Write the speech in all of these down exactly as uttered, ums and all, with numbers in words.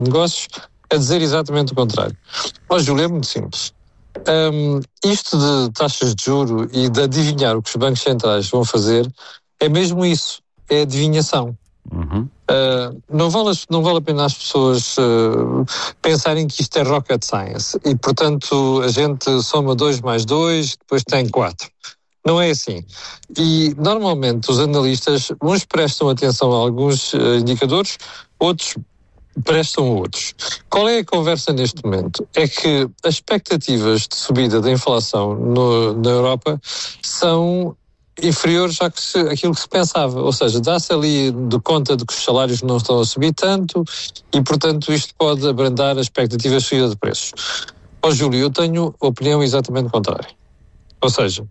negócios a dizer exatamente o contrário. Ó, Júlio, é muito simples. Um, isto de taxas de juro e de adivinhar o que os bancos centrais vão fazer é mesmo isso, é adivinhação. Uhum. Uh, não, vale, não vale a pena as pessoas uh, pensarem que isto é rocket science e, portanto, a gente soma dois mais dois, depois tem quatro. Não é assim. E, normalmente, os analistas, uns prestam atenção a alguns uh, indicadores, outros prestam a outros. Qual é a conversa neste momento? É que as expectativas de subida da inflação no, na Europa são inferiores à que se, àquilo que se pensava, ou seja, dá-se ali de conta de que os salários não estão a subir tanto e, portanto, isto pode abrandar as expectativas de subida de preços. Ó, Júlio, eu tenho opinião exatamente contrária. Ou seja,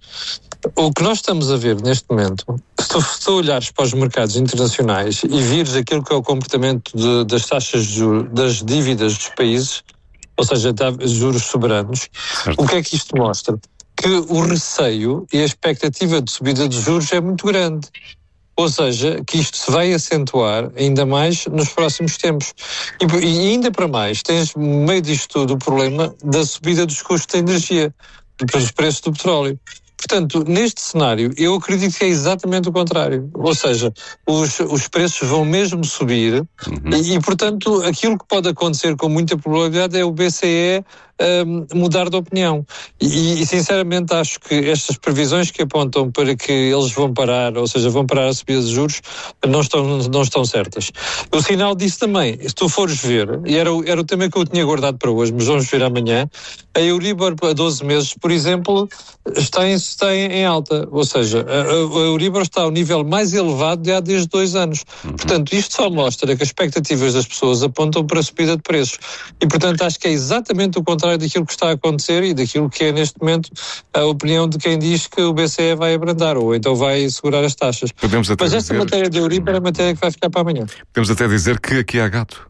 o que nós estamos a ver neste momento, se tu, se tu olhares para os mercados internacionais e vires aquilo que é o comportamento de, das taxas de juros, das dívidas dos países, ou seja, juros soberanos, certo. O que é que isto mostra? Que o receio e a expectativa de subida de juros é muito grande. Ou seja, que isto se vai acentuar ainda mais nos próximos tempos. E, e ainda para mais, tens no meio disto tudo o problema da subida dos custos de energia, dos preços do petróleo. Portanto, neste cenário, eu acredito que é exatamente o contrário. Ou seja, os, os preços vão mesmo subir uhum. e, e, portanto, aquilo que pode acontecer com muita probabilidade é o B C E um, mudar de opinião. E, e, sinceramente, acho que estas previsões que apontam para que eles vão parar, ou seja, vão parar a subida de juros, não estão, não estão certas. O sinal disso também, se tu fores ver, e era, era o tema que eu tinha guardado para hoje, mas vamos ver amanhã, a Euribor a doze meses, por exemplo, está em, está em alta. Ou seja, a, a Euribor está ao nível mais elevado de há desde dois anos. Uhum. Portanto, isto só mostra que as expectativas das pessoas apontam para a subida de preços. E, portanto, acho que é exatamente o contrário daquilo que está a acontecer e daquilo que é, neste momento, a opinião de quem diz que o B C E vai abrandar ou então vai segurar as taxas. Podemos até Mas esta dizer... matéria de Euribor é a matéria que vai ficar para amanhã. Podemos até dizer que aqui há gato.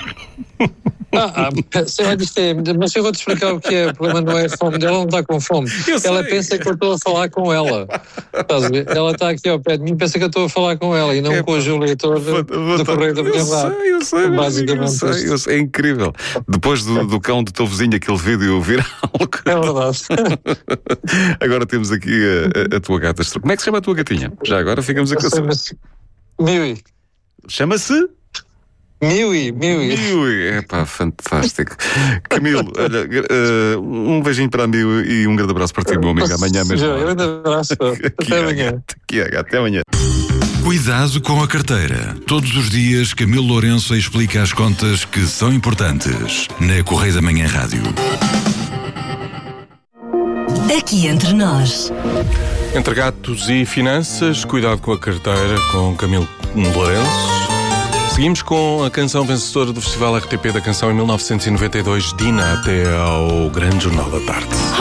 Ah, ah, sei, é, mas eu vou-te explicar o que é. O problema não é a fome dela, não está com fome. Ela pensa que eu estou a falar com ela. Estás a ver? Ela está aqui ao pé de mim e pensa que eu estou a falar com ela e não é, com o Júlio Leitor do Correio da Manhã. Eu sei, eu sei, basicamente eu sei, eu sei, é incrível. Depois do, do cão do teu vizinho, aquele vídeo viral. É verdade. Agora temos aqui a, a, a tua gata. Como é que se chama a tua gatinha? Já agora ficamos aqui. Chama-se Miui. Chama-se? Miui, Miui. Miui, é pá, fantástico. Camilo, olha, uh, um beijinho para a Miui e um grande abraço para ti, meu amigo. Amanhã mesmo. Um grande abraço. Até amanhã. Aqui é, até amanhã. Cuidado com a carteira. Todos os dias, Camilo Lourenço explica as contas que são importantes. Na Correio da Manhã Rádio. Aqui entre nós. Entre gatos e finanças, cuidado com a carteira, com Camilo Lourenço. Seguimos com a canção vencedora do Festival R T P da Canção em mil novecentos e noventa e dois, Dina, até ao Grande Jornal da Tarde.